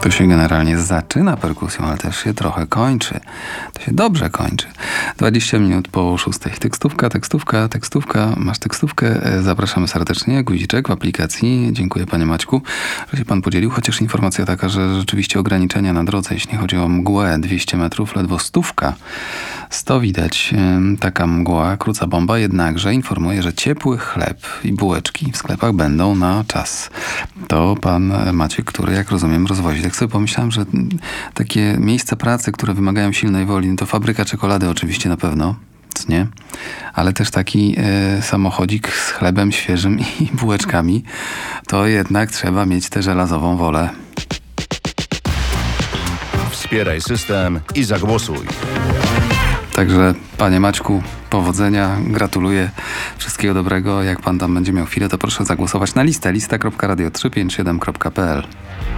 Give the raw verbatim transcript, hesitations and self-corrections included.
To się generalnie zaczyna perkusją, ale też się trochę kończy. To się dobrze kończy. dwadzieścia minut po szóstej. Tekstówka, tekstówka, tekstówka. Masz tekstówkę. Zapraszamy serdecznie. Guziczek w aplikacji. Dziękuję panie Maćku, że się pan podzielił. Chociaż informacja taka, że rzeczywiście ograniczenia na drodze, jeśli chodzi o mgłę, dwieście metrów, ledwo stówka. sto widać. Taka mgła, króca bomba. Jednakże informuje, że ciepły chleb i bułeczki w sklepach będą na czas. To pan Maciek, który, jak rozumiem, rozwozi. Tak sobie pomyślałem, że takie miejsca pracy, które wymagają silnej woli, no to fabryka czekolady oczywiście na pewno, nie? Ale też taki e, samochodzik z chlebem świeżym i bułeczkami, to jednak trzeba mieć tę żelazową wolę. Wspieraj system i zagłosuj. Także panie Maćku, powodzenia, gratuluję, wszystkiego dobrego. Jak pan tam będzie miał chwilę, to proszę zagłosować na listę lista kropka radio trzysta pięćdziesiąt siedem kropka p l.